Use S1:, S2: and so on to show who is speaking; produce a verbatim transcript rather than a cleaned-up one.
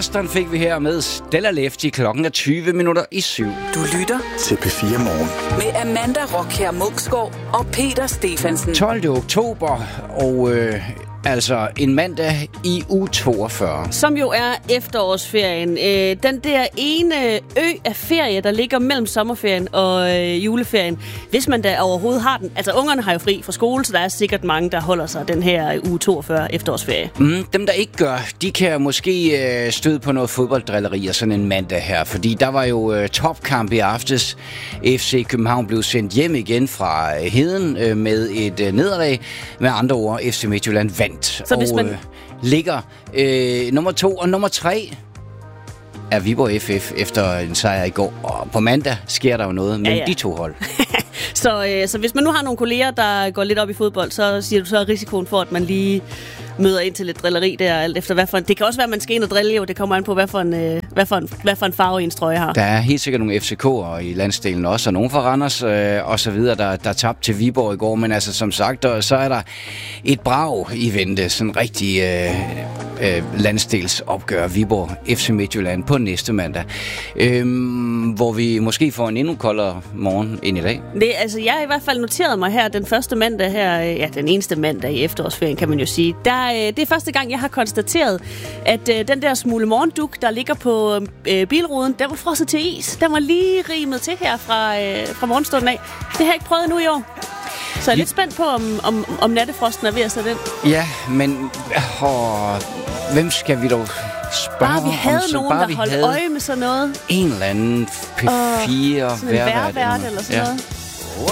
S1: Boston fik vi her med Stella Lefty. Klokken er tyve minutter i syv.
S2: Du lytter
S3: til P fire Morgen
S2: med Amanda Rockher Muksgaard og Peter Stephensen.
S1: tolvte oktober, og øh, altså en mandag i uge toogfyrre.
S4: Som jo er efterårsferien. Øh, den der ene ø af ferie, der ligger mellem sommerferien og øh, juleferien. Hvis man da overhovedet har den. Altså, ungerne har jo fri fra skole, så der er sikkert mange, der holder sig den her uge toogfyrre efterårsferie.
S1: Mm, dem, der ikke gør, de kan måske øh, støde på noget fodbolddrilleri og sådan en mandag her. Fordi der var jo øh, topkamp i aftes. F C København blev sendt hjem igen fra øh, Heden øh, med et øh, nederlag. Med andre ord, F C Midtjylland vandt.
S4: Så hvis man
S1: og øh, ligger øh, nummer to og nummer tre er Viborg F F efter en sejr i går. Og på mandag sker der jo noget mellem
S4: ja, ja.
S1: de to hold.
S4: så, øh, så hvis man nu har nogle kolleger, der går lidt op i fodbold, så siger du så er risikoen for, at man lige møder ind til lidt drilleri der, alt efter hvad for en... Det kan også være, at man skal ind og drille, jo. Det kommer an på, hvad for en, øh, hvad for en, hvad for en farve ens trøje har.
S1: Der er helt sikkert nogle F C K'ere i landsdelen også, og nogle fra Randers øh, og så videre, der, der tabte til Viborg i går. Men altså, som sagt, der, så er der et brag i vente. Sådan rigtig øh, øh, landsdelsopgør Viborg F C Midtjylland på næste mandag. Øh, hvor vi måske får en endnu koldere morgen end i dag.
S4: Det, altså, jeg har i hvert fald noteret mig her, den første mandag her, ja, den eneste mandag i efterårsferien, kan man jo sige. Der det er første gang, jeg har konstateret, at øh, den der smule morgenduk, der ligger på øh, bilruden, den var frosset til is. Den var lige rimet til her fra, øh, fra morgenstunden af. Det har jeg ikke prøvet nu i år. Så jeg er lidt spændt på, om, om, om nattefrosten er ved at sætte ind.
S1: Ja, men åh, hvem skal vi dog spørge?
S4: Bare vi havde
S1: om, så
S4: nogen,
S1: bare
S4: der holdt øje med sådan noget.
S1: En eller anden P fire
S4: Sådan en værvært eller sådan
S1: ja.
S4: noget.